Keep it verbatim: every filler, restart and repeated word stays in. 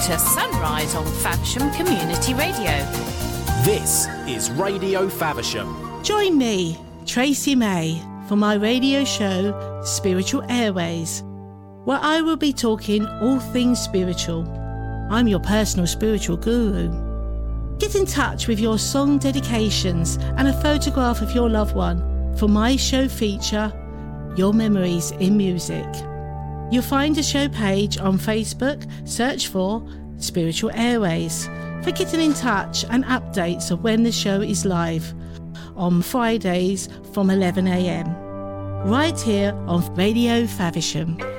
to Sunrise on Faversham Community Radio. This is Radio Faversham. Join me, Tracy May, for my radio show Spiritual Airways, where I will be talking all things spiritual. I'm your personal spiritual guru. Get in touch with your song dedications and a photograph of your loved one for my show feature, Your Memories in Music. You'll find a show page on Facebook, search for Spiritual Airways for getting in touch and updates of when the show is live on Fridays from eleven a m, right here on Radio Faversham.